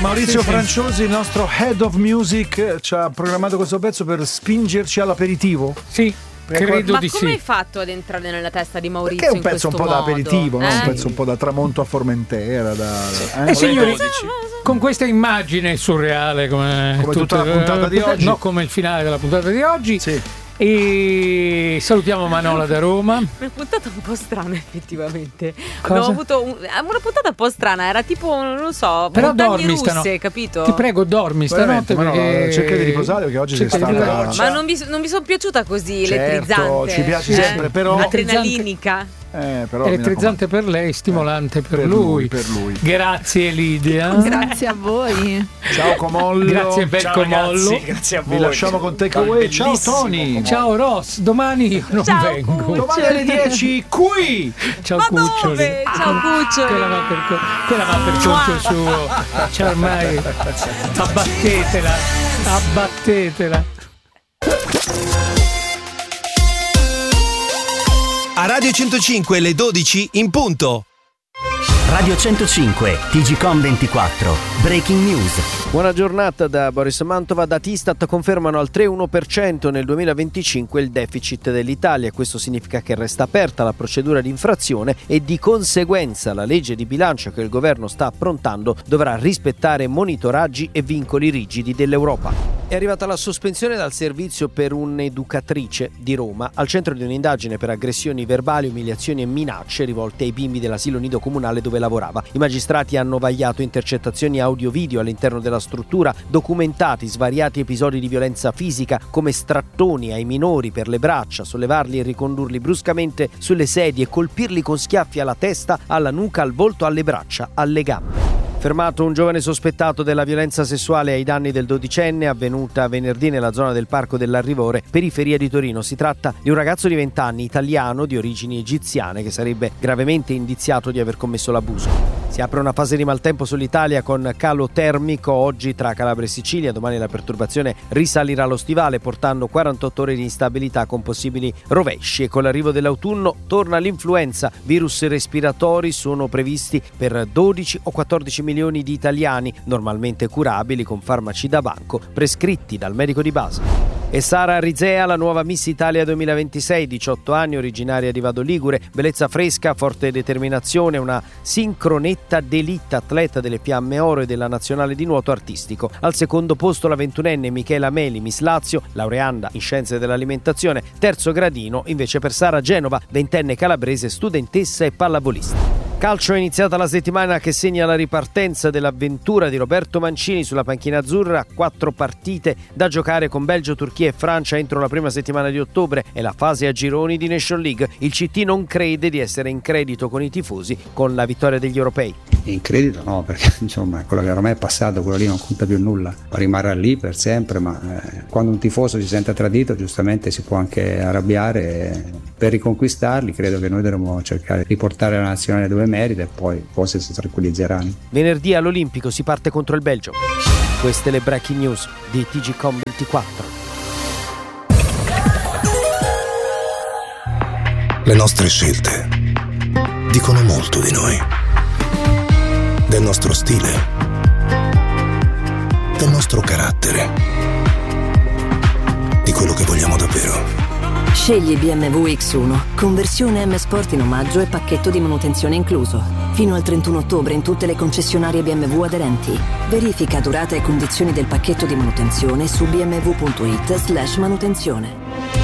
Maurizio Franciosi, il nostro Head of Music, ci ha programmato questo pezzo per spingerci all'aperitivo? Sì. Credo Ma di come sì. hai fatto ad entrare nella testa di Maurizio? Perché è un pezzo un po' da aperitivo, no? Un pezzo un po' da tramonto a Formentera. Signori, con questa immagine surreale come tutta la puntata di oggi. No, come il finale della puntata di oggi. Sì. E salutiamo Manola da Roma. Una puntata un po' strana, effettivamente. Cosa? Abbiamo avuto una puntata un po' strana, era tipo, non lo so, però montagne dormi russe, capito? Ti prego, dormi stanotte perché... cerca di riposare perché oggi sei stata... Ma non vi sono piaciuta così certo, elettrizzante? ci piace sempre, però... Adrenalinica. Però elettrizzante per lei, stimolante per lui. Grazie Lidia. Grazie a voi. Ciao Comollo. Grazie per Comollo. Ragazzi, grazie a voi. Vi lasciamo con Takeaway. Ciao Tony. Ciao Ross, domani io non vengo. Domani alle 10 qui. Ciao Ma Cuccioli. dove? Ciao Cuccioli. Quella va per conto suo. Cioè ormai abbattetela. A Radio 105 le 12 in punto. Radio 105, TGcom 24, Breaking News. Buona giornata da Boris Mantova. Dati Istat confermano al 3,1% nel 2025 il deficit dell'Italia. Questo significa che resta aperta la procedura di infrazione e di conseguenza la legge di bilancio che il governo sta approntando dovrà rispettare monitoraggi e vincoli rigidi dell'Europa. È arrivata la sospensione dal servizio per un'educatrice di Roma, al centro di un'indagine per aggressioni verbali, umiliazioni e minacce rivolte ai bimbi dell'asilo nido comunale dove lavorava. I magistrati hanno vagliato intercettazioni audio-video all'interno della struttura, documentati svariati episodi di violenza fisica come strattoni ai minori per le braccia, sollevarli e ricondurli bruscamente sulle sedie, colpirli con schiaffi alla testa, alla nuca, al volto, alle braccia, alle gambe. Fermato un giovane sospettato della violenza sessuale ai danni del 12enne avvenuta venerdì nella zona del Parco dell'Arrivore, periferia di Torino. Si tratta di un ragazzo di 20 anni, italiano, di origini egiziane, che sarebbe gravemente indiziato di aver commesso l'abuso. Si apre una fase di maltempo sull'Italia con calo termico oggi tra Calabria e Sicilia. Domani la perturbazione risalirà allo stivale portando 48 ore di instabilità con possibili rovesci, e con l'arrivo dell'autunno torna l'influenza. Virus respiratori sono previsti per 12 o 14 milioni di italiani, normalmente curabili con farmaci da banco prescritti dal medico di base. E Sara Rizea, la nuova Miss Italia 2026, 18 anni, originaria di Vado Ligure, bellezza fresca, forte determinazione, una sincronetta d'élite, atleta delle Fiamme Oro e della Nazionale di Nuoto Artistico. Al secondo posto la 21enne Michela Meli, Miss Lazio, laureanda in Scienze dell'Alimentazione, terzo gradino invece per Sara Genova, 20enne calabrese, studentessa e pallavolista. Calcio, è iniziata la settimana che segna la ripartenza dell'avventura di Roberto Mancini sulla panchina azzurra. 4 partite da giocare con Belgio, Turchia e Francia entro la prima settimana di ottobre e la fase a gironi di Nation League. Il CT non crede di essere in credito con i tifosi con la vittoria degli europei. In credito no, perché insomma quello che ormai è passato, quello lì non conta più nulla, rimarrà lì per sempre, ma quando un tifoso si sente tradito giustamente si può anche arrabbiare. Per riconquistarli credo che noi dovremmo cercare di portare la nazionale dove merita e poi forse si tranquillizzeranno. Venerdì all'Olimpico si parte contro il Belgio. Queste le breaking news di TGcom 24. Le nostre scelte dicono molto di noi, del nostro stile, del nostro carattere, di quello che vogliamo davvero. Scegli BMW X1, conversione M Sport in omaggio e pacchetto di manutenzione incluso. Fino al 31 ottobre in tutte le concessionarie BMW aderenti. Verifica durata e condizioni del pacchetto di manutenzione su bmw.it/manutenzione.